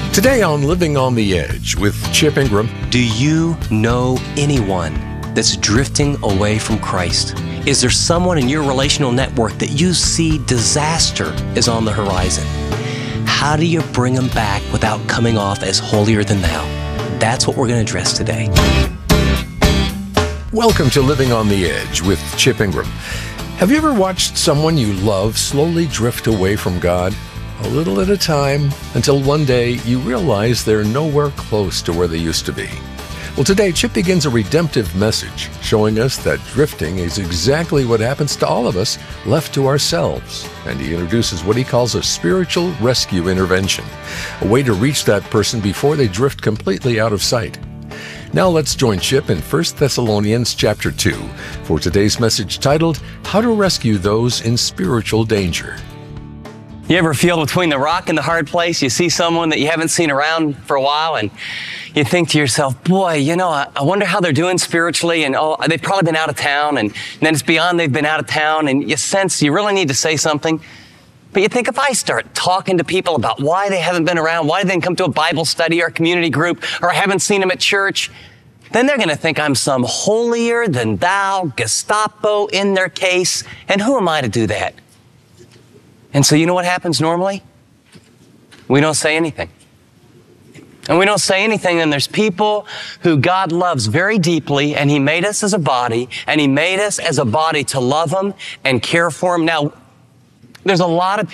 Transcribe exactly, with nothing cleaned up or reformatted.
Today on Living on the Edge with Chip Ingram. Do you know anyone that's drifting away from Christ? Is there someone in your relational network that you see disaster is on the horizon? How do you bring them back without coming off as holier than thou? That's what we're going to address today. Welcome to Living on the Edge with Chip Ingram. Have you ever watched someone you love slowly drift away from God? A little at a time, until one day you realize they're nowhere close to where they used to be. Well, today Chip begins a redemptive message showing us that drifting is exactly what happens to all of us left to ourselves. And he introduces what he calls a spiritual rescue intervention, a way to reach that person before they drift completely out of sight. Now let's join Chip in First Thessalonians chapter two for today's message titled, How to Rescue Those in Spiritual Danger. You ever feel between the rock and the hard place? You see someone that you haven't seen around for a while and you think to yourself, boy, you know, I, I wonder how they're doing spiritually, and oh, they've probably been out of town, and, and then it's beyond they've been out of town, and you sense you really need to say something. But you think, if I start talking to people about why they haven't been around, why they didn't come to a Bible study or a community group, or I haven't seen them at church, then they're going to think I'm some holier than thou Gestapo in their case, and who am I to do that? And so you know what happens normally? We don't say anything. And we don't say anything, and there's people who God loves very deeply, and He made us as a body, and He made us as a body to love them and care for them. Now, there's a lot of